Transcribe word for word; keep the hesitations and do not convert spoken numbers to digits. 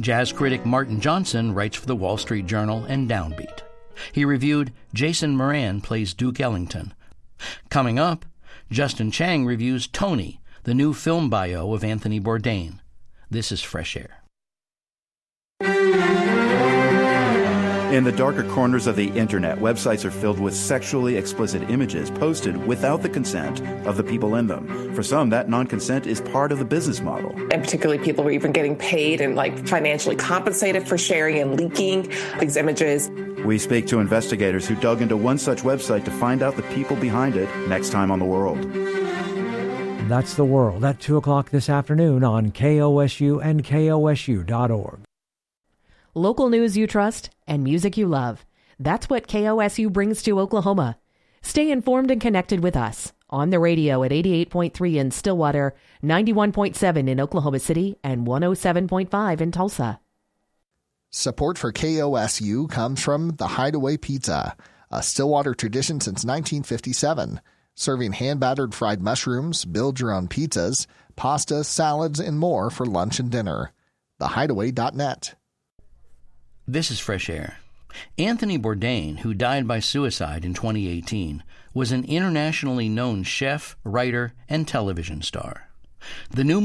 Jazz critic Martin Johnson writes for the Wall Street Journal and Downbeat. He reviewed Jason Moran Plays Duke Ellington. Coming up, Justin Chang reviews Tony, the new film bio of Anthony Bourdain. This is Fresh Air. In the darker corners of the internet, websites are filled with sexually explicit images posted without the consent of the people in them. For some, that non-consent is part of the business model. And particularly people were even getting paid and like financially compensated for sharing and leaking these images. We speak to investigators who dug into one such website to find out the people behind it next time on The World. That's The World at two o'clock this afternoon on K O S U and K O S U dot org. Local news you trust and music you love. That's what K O S U brings to Oklahoma. Stay informed and connected with us on the radio at eighty-eight point three in Stillwater, ninety-one point seven in Oklahoma City, and one oh seven point five in Tulsa. Support for K O S U comes from The Hideaway Pizza, a Stillwater tradition since nineteen fifty-seven. Serving hand-battered fried mushrooms, build-your-own pizzas, pasta, salads, and more for lunch and dinner. the hideaway dot net. This is Fresh Air. Anthony Bourdain, who died by suicide in twenty eighteen, was an internationally known chef, writer, and television star. The new